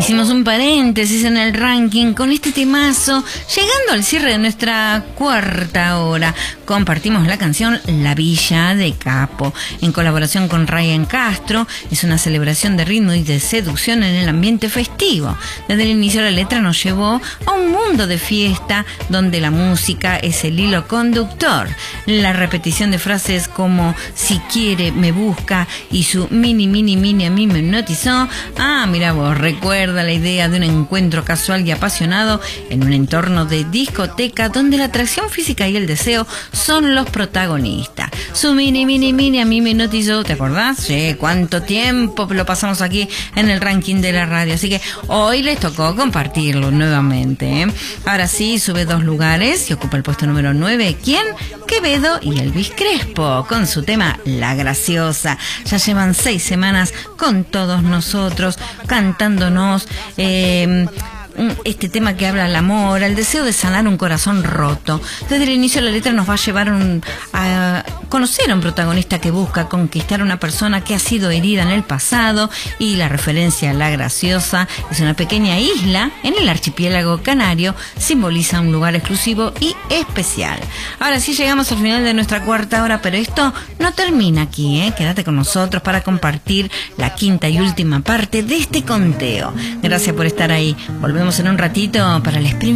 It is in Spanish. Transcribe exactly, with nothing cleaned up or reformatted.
Hicimos un paréntesis en el ranking con este temazo, llegando al cierre de nuestra cuarta hora. Compartimos la canción La Villa de Capo, en colaboración con Ryan Castro. Es una celebración de ritmo y de seducción en el ambiente festivo. Desde el inicio la letra nos llevó a un mundo de fiesta donde la música es el hilo conductor. La repetición de frases como si quiere, me busca y su mini, mini, mini a mí me hipnotizó. Ah, mira vos, recuerda la idea de un encuentro casual y apasionado en un entorno de discoteca donde la atracción física y el deseo son los protagonistas. Su mini, mini, mini a mí me hipnotizó, ¿te acordás? Sí, cuánto tiempo lo pasamos aquí en el ranking de la radio, así que hoy les tocó compartirlo nuevamente, ¿eh? Ahora sí, sube dos lugares y ocupa el puesto número nueve. ¿Quién? Quevedo y Elvis Crespo con su tema La Graciosa. Ya llevan seis semanas con todos nosotros, cantándonos eh, este tema que habla del amor, el deseo de sanar un corazón roto. Desde el inicio la letra nos va a llevar un, a conocer a un protagonista que busca conquistar a una persona que ha sido herida en el pasado, y la referencia a La Graciosa es una pequeña isla en el archipiélago canario, simboliza un lugar exclusivo y especial. Ahora sí llegamos al final de nuestra cuarta hora, pero esto no termina aquí, ¿eh? Quédate con nosotros para compartir la quinta y última parte de este conteo. Gracias por estar ahí. Volvemos en un ratito para el sprint